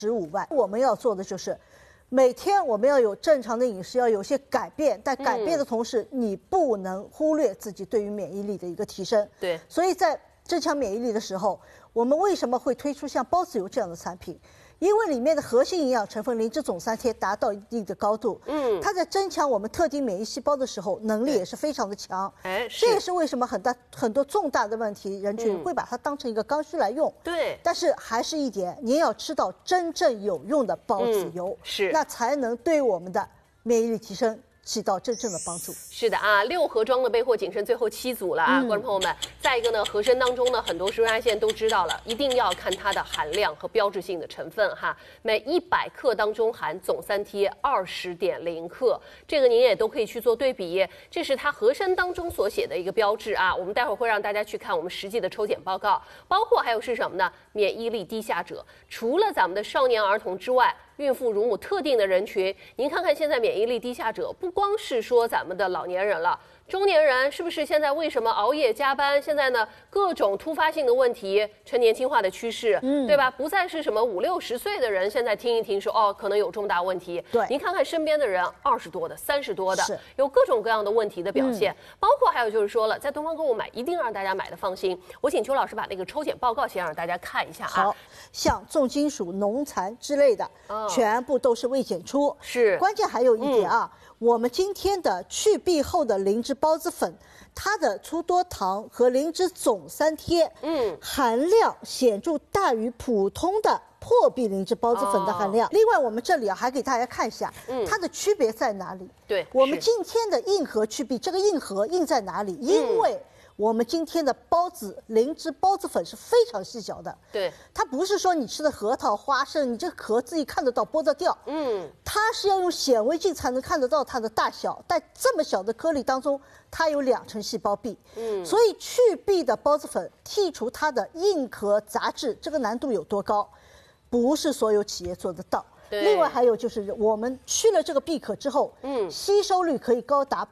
15万。我们要做的就是，每天我们要有正常的饮食，要有些改变，但改变的同时，你不能忽略自己对于免疫力的一个提升。 对， 所以在增强免疫力的时候，我们为什么会推出像孢子油这样的产品？因为里面的核心营养成分磷脂总三萜达到一定的高度，它在增强我们特定免疫细胞的时候，能力也是非常的强。这也是为什么很多重大的问题人群会把它当成一个刚需来用。 对， 但是还是一点，您要吃到真正有用的孢子油，那才能对我们的免疫力提升起到真正的帮助。 是的啊，6盒装的备货仅剩最后7组了啊，观众朋友们。再一个呢，合参当中呢，很多舒压线都知道了，一定要看它的含量和标志性的成分哈。每100克当中含总三萜20.0克，这个您也都可以去做对比。这是它合参当中所写的一个标志啊。我们待会儿会让大家去看我们实际的抽检报告，包括还有是什么呢？免疫力低下者，除了咱们的少年儿童之外。孕妇、乳母特定的人群，您看看现在免疫力低下者，不光是说咱们的老年人了，中年人是不是现在为什么熬夜加班？现在呢，各种突发性的问题呈年轻化的趋势，对吧？不再是什么50、60岁的人，现在听一听说哦，可能有重大问题。 对， 您看看身边的人，20多的、30多的，有各种各样的问题的表现，包括还有就是说了，在东方购物买一定让大家买的放心。我请邱老师把那个抽检报告先让大家看一下啊。 好，像重金属、农残之类的。全部都是未检出，关键还有一点啊，我们今天的去壁后的灵芝孢子粉，它的粗多糖和灵芝总三萜，含量显著大于普通的破壁灵芝孢子粉的含量。另外，我们这里还给大家看一下，它的区别在哪里？ 对， 我们今天的硬核去壁，这个硬核硬在哪里？因为我们今天的灵芝孢子粉是非常细小的， 对， 它不是说你吃的核桃、花生，你这个壳自己看得到、剥得掉，它是要用显微镜才能看得到它的大小，在这么小的颗粒当中，它有2层细胞壁，所以去壁的孢子粉剔除它的硬壳杂质，这个难度有多高？不是所有企业做得到。另外还有就是，我们去了这个闭壳之后，吸收率可以高达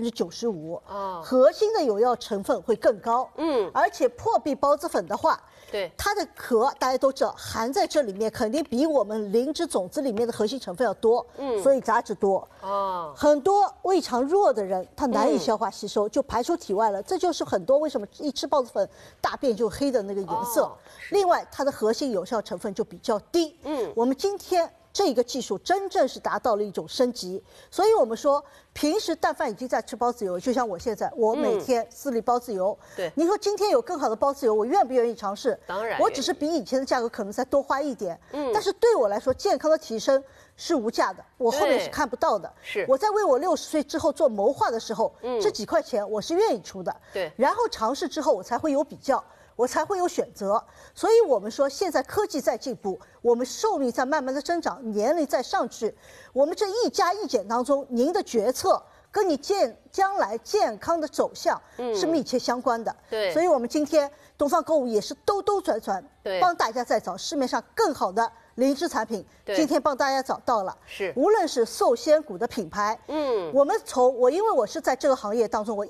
95%，核心的有药成分会更高，而且破壁孢子粉的话， 对它的壳大家都知道含在这里面，肯定比我们灵芝种子里面的核心成分要多，所以杂质多。很多胃肠弱的人，他难以消化吸收，就排出体外了。这就是很多为什么一吃孢子粉大便就黑的那个颜色。另外，它的核心有效成分就比较低。我们今天这个技术真正是达到了一种升级，所以我们说，平时但凡已经在吃孢子油，就像我现在，我每天4粒孢子油。 对， 你说今天有更好的孢子油，我愿不愿意尝试？ 当然， 我只是比以前的价格可能再多花一点，但是对我来说，健康的提升是无价的，我后面是看不到的。我在为我60岁之后做谋划的时候，这几块钱我是愿意出的。 对， 然后尝试之后，我才会有比较。我才会有选择，所以我们说现在科技在进步，我们寿命在慢慢的增长，年龄在上去，我们这一加一减当中，您的决策跟你将来健康的走向是密切相关的。 对， 所以我们今天东方购物也是兜兜转转，帮大家在找市面上更好的灵芝产品，今天帮大家找到了。无论是寿仙谷的品牌，我们因为我是在这个行业当中，我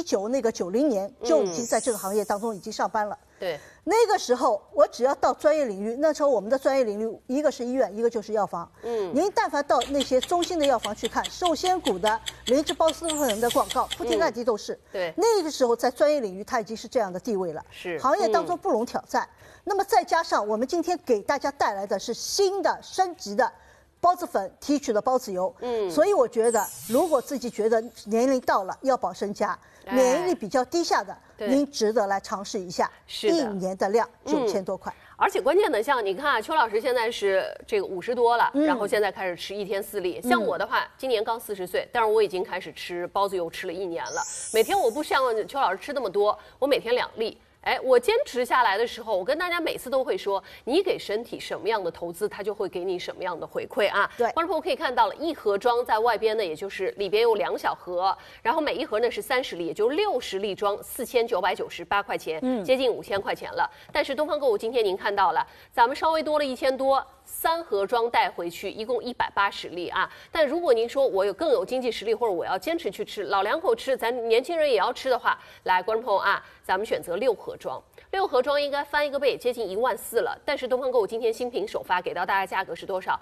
90年就已经在这个行业当中已经上班了。 对， 那个时候我只要到专业领域，那时候我们的专业领域一个是医院，一个就是药房。您但凡到那些中心的药房去看寿仙谷的灵芝孢子粉的广告，铺天盖地都是。 对， 那个时候在专业领域它已经是这样的地位了，行业当中不容挑战。那么再加上我们今天给大家带来的是新的升级的孢子粉提取的孢子油，所以我觉得如果自己觉得年龄到了要保身家，免疫力比较低下的，您值得来尝试一下。1年的量9000多块。 而且关键的，像你看啊，邱老师现在是这个50多了，然后现在开始吃1天4粒。像我的话，今年刚40岁，但是我已经开始吃孢子油，吃了1年了。每天我不像邱老师吃那么多，我每天2粒。我坚持下来的时候，我跟大家每次都会说，你给身体什么样的投资，它就会给你什么样的回馈啊。 对， 观众朋友可以看到了，1盒装在外边呢，也就是里边有2小盒，然后每一盒呢是30粒，也就60粒装，4998块钱，接近5000块钱了。但是东方购物今天您看到了，咱们稍微多了1000多。3盒装带回去，一共180粒啊！但如果您说我有更有经济实力，或者我要坚持去吃，老两口吃，咱年轻人也要吃的话，来，观众朋友啊，咱们选择6盒装。 6盒装应该翻一个倍，接近14000了。但是东方购物今天新品首发给到大家价格是多少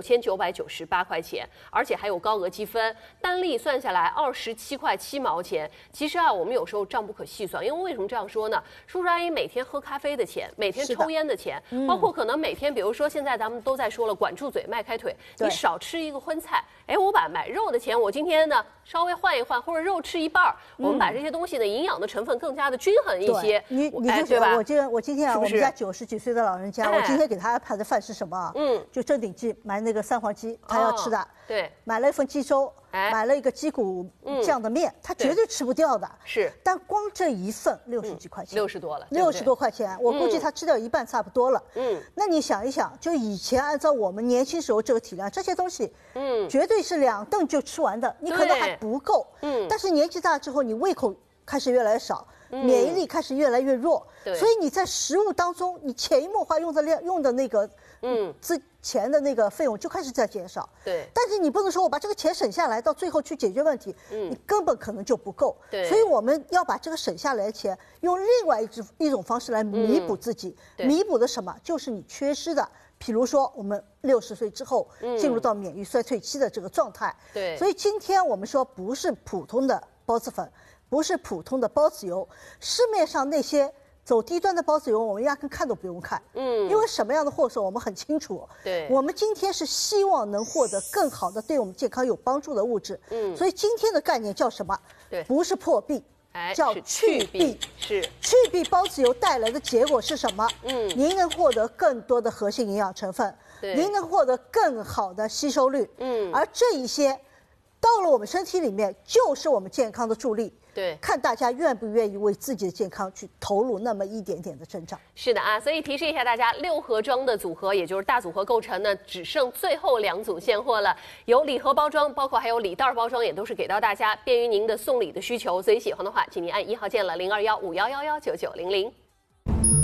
？9998块钱，而且还有高额积分，单粒算下来27块7毛钱。其实啊，我们有时候账不可细算，因为为什么这样说呢？叔叔阿姨每天喝咖啡的钱，每天抽烟的钱，包括可能每天，比如说现在咱们都在说了，管住嘴，迈开腿，你少吃一个荤菜。哎，我把买肉的钱，我今天呢稍微换一换，或者肉吃一半，我们把这些东西的营养的成分更加的均衡一些。 你就对吧？ 我今天啊，我们家90几岁的老人家，我今天给他安排的饭是什么啊？就正鼎鸡，买那个三黄鸡，他要吃的。 对， 买了一份鸡粥，买了一个鸡骨酱的面，他绝对吃不掉的。 是， 但光这一份60几块钱 ，60多了 ，60多块钱，我估计他吃掉一半差不多了。那你想一想，就以前按照我们年轻时候这个体量，这些东西，绝对是2顿就吃完的，你可能还不够。但是年纪大之后，你胃口开始越来越少。免疫力开始越来越弱，所以你在食物当中，你潜移默化用的那个之前的那个费用就开始在减少。 对， 但是你不能说我把这个钱省下来，到最后去解决问题，你根本可能就不够。 对， 所以我们要把这个省下来的钱，用另外一种方式来弥补自己。弥补的什么？就是你缺失的。比如说，我们60岁之后进入到免疫衰退期的这个状态。 对， 所以今天我们说不是普通的孢子粉。不是普通的孢子油，市面上那些走低端的孢子油，我们压根看都不用看，因为什么样的货色我们很清楚。 对， 我们今天是希望能获得更好的对我们健康有帮助的物质。所以今天的概念叫什么？ 对， 不是破壁，叫去壁。 是去壁孢子油带来的结果是什么？您能获得更多的核心营养成分，您能获得更好的吸收率。而这一些到了我们身体里面，就是我们健康的助力。 对， 看大家愿不愿意为自己的健康去投入那么一点点的增长。 是的啊，所以提示一下大家，6盒装的组合，也就是大组合构成呢，只剩最后2组现货了。有礼盒包装，包括还有礼袋包装，也都是给到大家，便于您的送礼的需求。所以喜欢的话，请您按1号键了，0215111990。